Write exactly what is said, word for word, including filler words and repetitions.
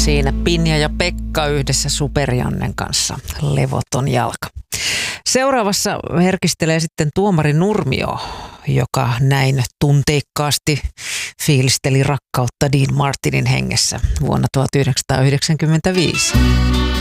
Siinä Pinja ja Pekka yhdessä Super-Jannen kanssa. Levoton jalka. Seuraavassa herkistelee sitten tuomari Nurmio, joka näin tunteikkaasti fiilisteli rakkautta Dean Martinin hengessä vuonna tuhatyhdeksänsataayhdeksänkymmentäviisi.